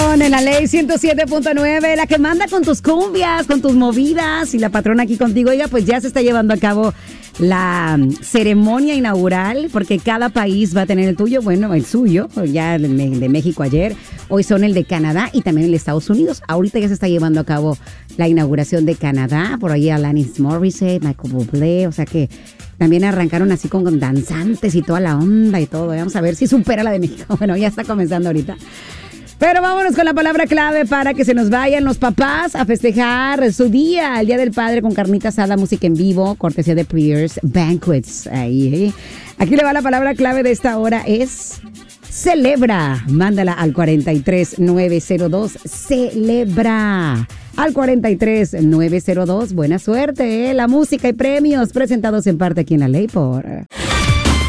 Diversión en la ley 107.9, la que manda con tus cumbias, con tus movidas, y la patrona aquí contigo. Oiga, pues ya se está llevando a cabo la ceremonia inaugural, porque cada país va a tener el tuyo, bueno, el suyo, ya de México ayer, hoy son el de Canadá y también el de Estados Unidos. Ahorita ya se está llevando a cabo la inauguración de Canadá, por ahí Alanis Morissette, Michael Bublé, o sea que también arrancaron así con danzantes y toda la onda y todo. Vamos a ver si supera la de México. Bueno, ya está comenzando ahorita. Pero vámonos con la palabra clave para que se nos vayan los papás a festejar su día, el Día del Padre, con carnita asada, música en vivo, cortesía de Prayers Banquets. Ahí. Aquí le va la palabra clave de esta hora, es celebra. Mándala al 43902. Celebra. Al 43902. Buena suerte, ¿eh? La música y premios presentados en parte aquí en La Ley por...